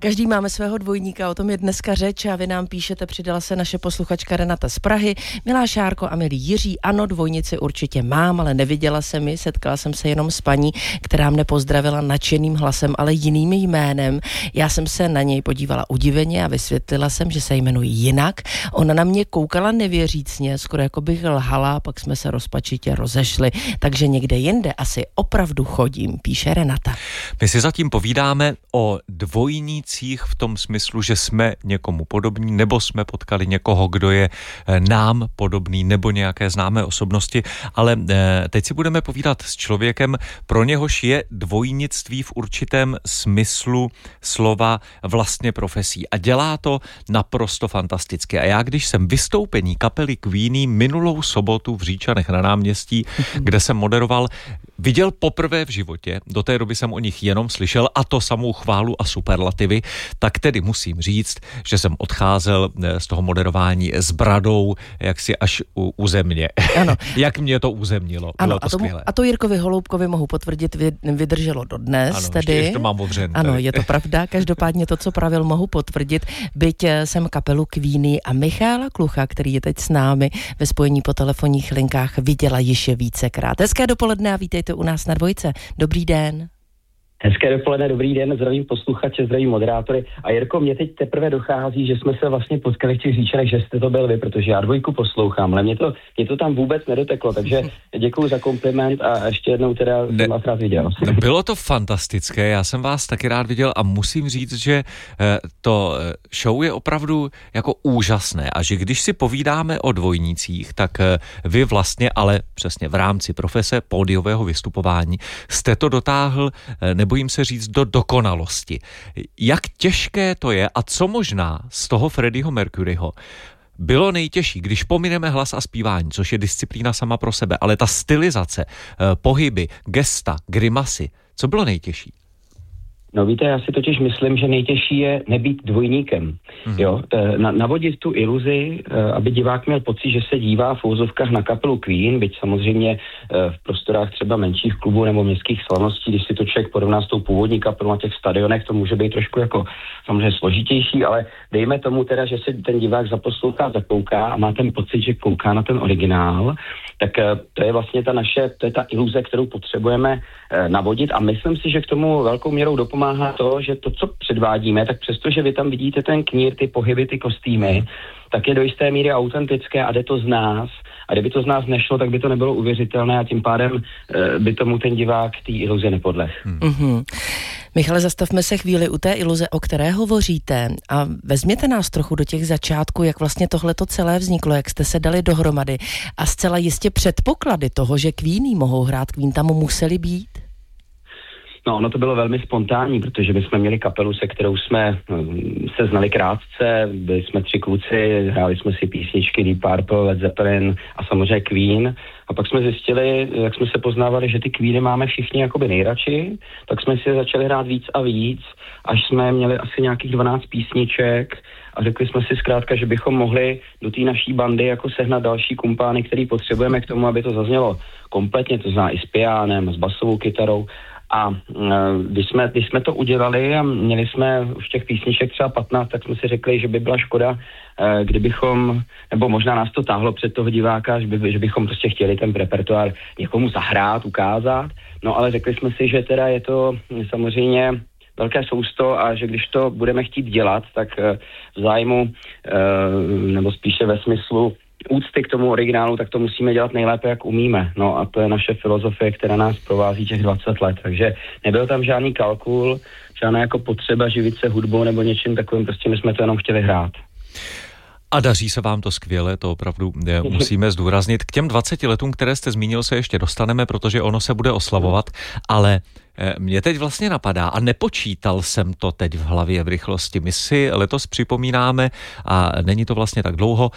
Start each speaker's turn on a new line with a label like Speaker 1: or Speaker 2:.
Speaker 1: Každý máme svého dvojníka, o tom je dneska řeč a vy nám píšete, přidala se naše posluchačka Renata z Prahy. Milá Šárko a milý Jiří, ano, dvojnici určitě mám, ale neviděla jsem ji, setkala jsem se jenom s paní, která mne pozdravila nadšeným hlasem, ale jiným jménem. Já jsem se na něj podívala udiveně a vysvětlila jsem, že se jmenuji jinak. Ona na mě koukala nevěřícně, skoro jako bych lhala, pak jsme se rozpačitě rozešli, takže někde jinde asi opravdu chodím, píše Renata.
Speaker 2: My si zatím povídáme o dvojnících v tom smyslu, že jsme někomu podobní, nebo jsme potkali někoho, kdo je nám podobný, nebo nějaké známé osobnosti, ale teď si budeme povídat s člověkem, pro něhož je dvojnictví v určitém smyslu slova vlastně profesí a dělá to naprosto fantasticky. A já, když jsem vystoupení kapely Queenie minulou sobotu v Říčanech na náměstí, kde jsem moderoval, viděl poprvé v životě, do té doby jsem o nich jenom slyšel, a to samou chválu a superlativy, tak tedy musím říct, že jsem odcházel z toho moderování s bradou jaksi až u země. Ano. Jak mě to uzemnilo.
Speaker 1: Ano, a to Jirkovi Holoubkovi mohu potvrdit, vydrželo dodnes.
Speaker 2: Ano,
Speaker 1: tedy.
Speaker 2: ještě to mám odřen.
Speaker 1: Ano, tady. Je to pravda, každopádně to, co pravil, mohu potvrdit, byť jsem kapelu Queenie a Michala Klucha, který je teď s námi ve spojení po telefonních linkách, viděla již vícekrát. Hezké dopoledne a vítejte u nás na Dvojce. Dobrý den.
Speaker 3: Hezké dopoledne, dobrý den, zdravím posluchače, zdravím moderátory. A Jirko, mě teď teprve dochází, že jsme se vlastně potkali v těch Říčanech, že jste to byl vy, protože já Dvojku poslouchám, ale mě to tam vůbec nedoteklo, takže děkuju za kompliment a ještě jednou teda jsem vás rád viděl.
Speaker 2: Bylo to fantastické, já jsem vás taky rád viděl a musím říct, že to show je opravdu jako úžasné a že když si povídáme o dvojnících, tak vy vlastně, ale přesně v rámci profese pódiového vystupování, jste to dotáhl, nebojím se říct, do dokonalosti. Jak těžké to je a co možná z toho Freddieho Mercuryho bylo nejtěžší, když pomineme hlas a zpívání, což je disciplína sama pro sebe, ale ta stylizace, pohyby, gesta, grimasy, co bylo nejtěžší?
Speaker 3: No víte, já si totiž myslím, že nejtěžší je nebýt dvojníkem. Jo? Navodit tu iluzi, aby divák měl pocit, že se dívá v úzovkách na kapelu Queen, byť samozřejmě v prostorách třeba menších klubů nebo městských slavností, když si to člověk porovná s tou původní kapelou na těch stadionech, to může být trošku jako samozřejmě složitější, ale dejme tomu teda, že se ten divák zaposlouchá, zakouká a má ten pocit, že kouká na ten originál, tak to je vlastně ta iluze, kterou potřebujeme navodit a myslím si, že k tomu velkou měrou dopomáhá to, že to, co předvádíme, tak přestože vy tam vidíte ten knír, ty pohyby, ty kostýmy, tak je do jisté míry autentické a jde to z nás. A kdyby to z nás nešlo, tak by to nebylo uvěřitelné a tím pádem by tomu ten divák té iluze nepodleh.
Speaker 1: Michale, zastavme se chvíli u té iluze, o které hovoříte a vezměte nás trochu do těch začátků, jak vlastně tohleto celé vzniklo, jak jste se dali dohromady a zcela jistě předpoklady toho, že Queenie mohou hrát, Queen tam museli být?
Speaker 3: No, ono to bylo velmi spontánní, protože my jsme měli kapelu, se kterou jsme se znali krátce, byli jsme 3 kluci, hráli jsme si písničky Deep Purple, Led Zeppelin a samozřejmě Queen. A pak jsme zjistili, jak jsme se poznávali, že ty Queeny máme všichni jakoby nejradši, tak jsme si je začali hrát víc a víc, až jsme měli asi nějakých 12 písniček a řekli jsme si zkrátka, že bychom mohli do té naší bandy jako sehnat další kumpány, který potřebujeme k tomu, aby to zaznělo kompletně, to znamená i s pianem, s basovou kytarou. A když jsme to udělali a měli jsme už těch písniček třeba 15, tak jsme si řekli, že by byla škoda, kdybychom, nebo možná nás to táhlo před toho diváka, že bychom prostě chtěli ten repertoár někomu zahrát, ukázat. No ale řekli jsme si, že teda je to samozřejmě velké sousto a že když to budeme chtít dělat, tak v zájmu, nebo spíše ve smyslu úcty k tomu originálu, tak to musíme dělat nejlépe, jak umíme. No a to je naše filozofie, která nás provází těch 20 let. Takže nebyl tam žádný kalkul, žádná jako potřeba živit se hudbou nebo něčím takovým, prostě my jsme to jenom chtěli hrát.
Speaker 2: A daří se vám to skvěle, to opravdu musíme zdůraznit. K těm 20 letům, které jste zmínil, se ještě dostaneme, protože ono se bude oslavovat, ale mě teď vlastně napadá, a nepočítal jsem to teď v hlavě v rychlosti, my si letos připomínáme, a není to vlastně tak dlouho,